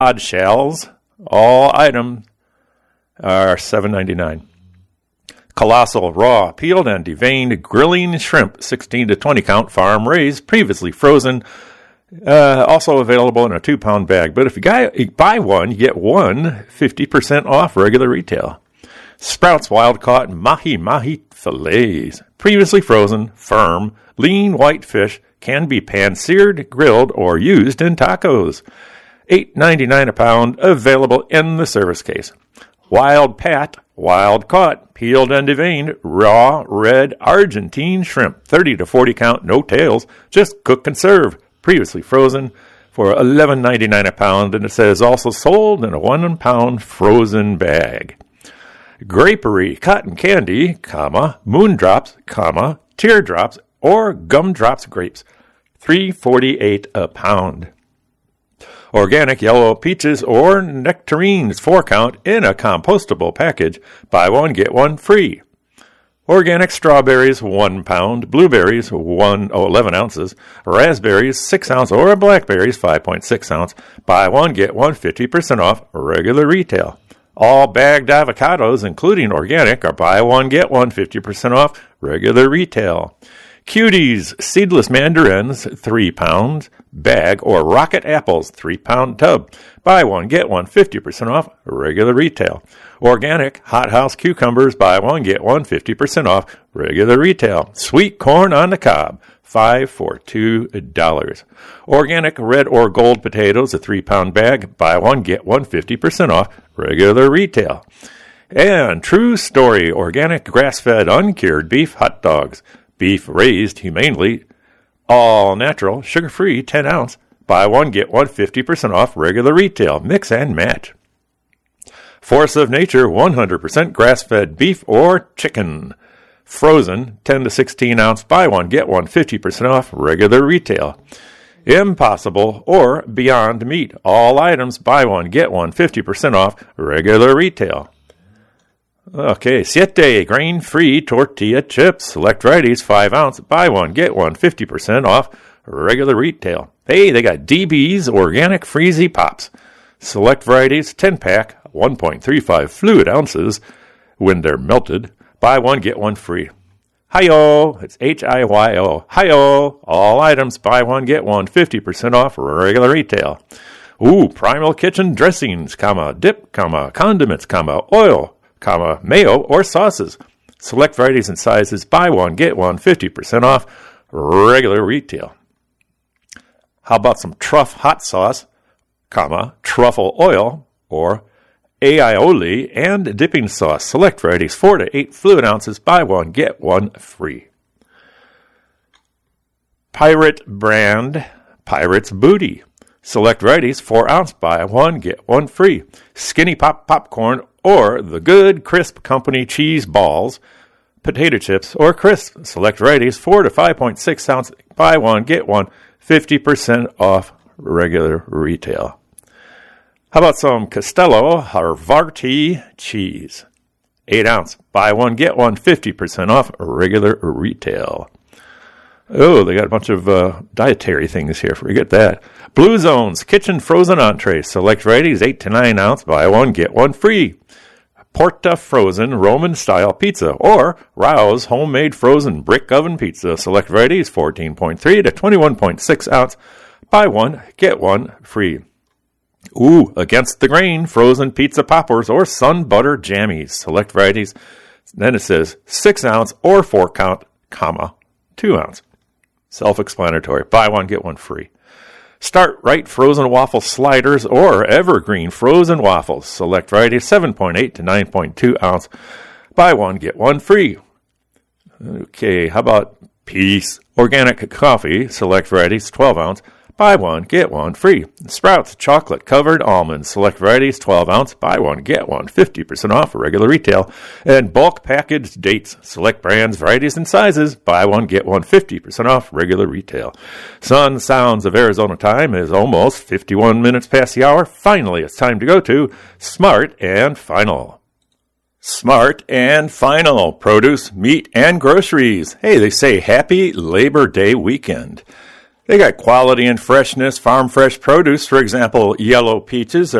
Odd shells. All items are $7.99. Colossal raw, peeled and deveined grilling shrimp, 16 to 20 count, farm raised, previously frozen. Also available in a 2-pound bag. But if you buy one, you get one 50% off regular retail. Sprouts wild caught mahi fillets, previously frozen, firm, lean white fish, can be pan-seared, grilled, or used in tacos. $8.99 a pound, available in the service case. Wild Pat, wild caught, peeled and deveined, raw red Argentine shrimp, 30 to 40 count, no tails, just cook and serve, previously frozen, for $11.99 a pound, and it says also sold in a 1-pound frozen bag. Grapery, cotton candy, moondrops, teardrops, or gumdrops grapes, $3.48 a pound. Organic yellow peaches or nectarines, 4 count, in a compostable package. Buy one, get one free. Organic strawberries, 1 pound. Blueberries, 11 ounces. Raspberries, 6 ounce, or blackberries, 5.6 ounce. Buy one, get one, 50% off regular retail. All bagged avocados, including organic, are buy one, get one, 50% off regular retail. Cuties, seedless mandarins, 3 pounds, bag, or rocket apples, 3-pound tub. Buy one, get one, 50% off regular retail. Organic hothouse cucumbers, buy one, get one, 50% off regular retail. Sweet corn on the cob, 5 for $2. Organic red or gold potatoes, a 3-pound bag, buy one, get one, 50% off regular retail. And True Story, organic grass-fed uncured beef hot dogs. Beef raised humanely, all natural, sugar-free, 10 ounce. Buy one, get one, 50% off regular retail. Mix and match. Force of Nature, 100% grass-fed beef or chicken. Frozen, 10 to 16 ounce. Buy one, get one, 50% off regular retail. Impossible or Beyond Meat. All items, buy one, get one, 50% off regular retail. Okay, Siete grain-free tortilla chips, select varieties, 5 ounce, buy one, get one, 50% off regular retail. Hey, they got DB's Organic Freezy Pops, select varieties, 10-pack, 1.35 fluid ounces. When they're melted, buy one, get one free. Hi-yo, it's H-I-Y-O, hi-yo, all items, buy one, get one, 50% off regular retail. Ooh, Primal Kitchen dressings, dip, condiments, oil, mayo, or sauces. Select varieties and sizes. Buy one, get one, 50% off regular retail. How about some truff hot sauce, truffle oil, or aioli and dipping sauce. Select varieties, 4 to 8 fluid ounces. Buy one, get one free. Pirate brand, Pirate's Booty. Select varieties, 4 ounce, buy one, get one free. Skinny Pop popcorn or the Good Crisp Company cheese balls, potato chips, or crisp. Select varieties, 4 to 5.6 ounce, buy one, get one, 50% off regular retail. How about some Castello Havarti cheese? 8 ounce, buy one, get one, 50% off regular retail. Oh, they got a bunch of dietary things here. Forget that. Blue Zones Kitchen Frozen Entrees. Select varieties, 8 to 9 ounce. Buy one, get one free. Porta Frozen Roman-style pizza. Or Rouse Homemade Frozen Brick Oven Pizza. Select varieties, 14.3 to 21.6 ounce. Buy one, get one free. Ooh, Against the Grain Frozen Pizza Poppers or Sun Butter Jammies. Select varieties. Then it says 6 ounce or 4 count, 2 ounce. Self-explanatory. Buy one, get one free. Start Right Frozen Waffle Sliders or Evergreen Frozen Waffles. Select variety 7.8 to 9.2 ounce. Buy one, get one free. Okay, how about Peace Organic Coffee? Select varieties 12 ounce. Buy one, get one free. Sprouts Chocolate Covered Almonds. Select varieties 12 ounce. Buy one, get one. 50% off regular retail. And bulk packaged dates. Select brands, varieties, and sizes. Buy one, get one. 50% off regular retail. Sun Sounds of Arizona time is almost 51 minutes past the hour. Finally, it's time to go to Smart and Final. Smart and Final. Produce, meat, and groceries. Hey, they say happy Labor Day weekend. They got quality and freshness, farm fresh produce. For example, yellow peaches